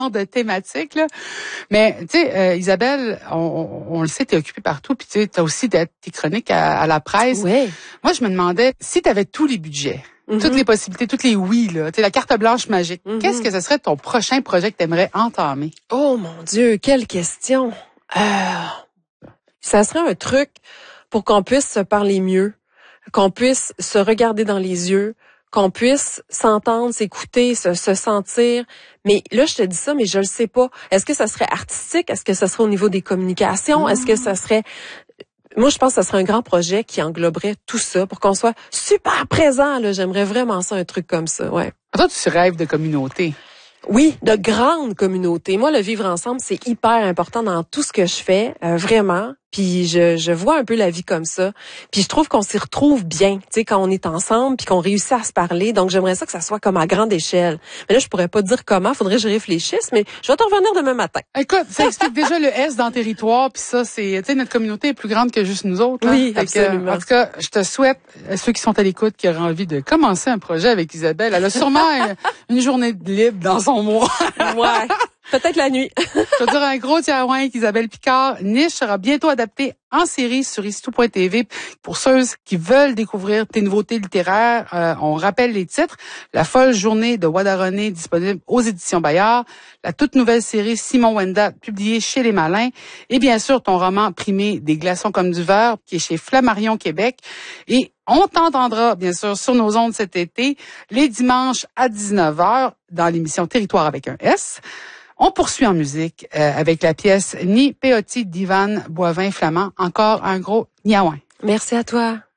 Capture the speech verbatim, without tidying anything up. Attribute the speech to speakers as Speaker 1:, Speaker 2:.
Speaker 1: de thématique, là. Mais, tu sais, euh, Isabelle, on, on, on le sait, t'es occupée partout, puis tu sais, t'as aussi tes chroniques à, à la presse.
Speaker 2: Oui.
Speaker 1: Moi, je me demandais, si t'avais tous les budgets,
Speaker 2: Mm-hmm.
Speaker 1: toutes les possibilités, toutes les oui, là, tu sais, la carte blanche magique, mm-hmm. qu'est-ce que ce serait ton prochain projet que t'aimerais entamer?
Speaker 2: Oh mon Dieu, quelle question! Euh, ça serait un truc pour qu'on puisse se parler mieux, qu'on puisse se regarder dans les yeux, qu'on puisse s'entendre, s'écouter, se, se sentir. Mais là, je te dis ça, mais je le sais pas. Est-ce que ça serait artistique? Est-ce que ça serait au niveau des communications? Est-ce que ça serait... Moi, je pense que ça serait un grand projet qui engloberait tout ça pour qu'on soit super présent. Là, j'aimerais vraiment ça, un truc comme ça, ouais.
Speaker 1: Toi, tu rêves de communauté.
Speaker 2: Oui, de grandes communautés. Moi, le vivre ensemble, c'est hyper important dans tout ce que je fais, euh, vraiment. Puis je, je vois un peu la vie comme ça. Puis je trouve qu'on s'y retrouve bien, tu sais, quand on est ensemble, puis qu'on réussit à se parler. Donc j'aimerais ça que ça soit comme à grande échelle. Mais là, je pourrais pas dire comment. Faudrait que je réfléchisse. Mais je vais te revenir demain matin.
Speaker 1: Écoute, ça explique déjà le S dans le territoire. Puis ça, c'est, tu sais, notre communauté est plus grande que juste nous autres. Là.
Speaker 2: Oui,
Speaker 1: fait
Speaker 2: absolument.
Speaker 1: Que, en tout cas, je te souhaite, ceux qui sont à l'écoute, qui auraient envie de commencer un projet avec Isabelle, elle a sûrement une journée libre dans son mois.
Speaker 2: Ouais. Peut-être la nuit.
Speaker 1: Je veux dire un gros tiaouin avec Isabelle Picard. Niche sera bientôt adaptée en série sur ici tout point t v. Pour ceux qui veulent découvrir tes nouveautés littéraires, euh, on rappelle les titres. La folle journée de Wadaroné, disponible aux éditions Bayard. La toute nouvelle série Simon Wenda, publiée chez Les Malins. Et bien sûr, ton roman primé Des glaçons comme du verre, qui est chez Flammarion Québec. Et on t'entendra, bien sûr, sur nos ondes cet été, les dimanches à dix-neuf heures, dans l'émission Territoire avec un S. On poursuit en musique euh, avec la pièce Ni Peotti d'Ivan Boivin Flamand. Encore un gros niaouin.
Speaker 2: Merci à toi.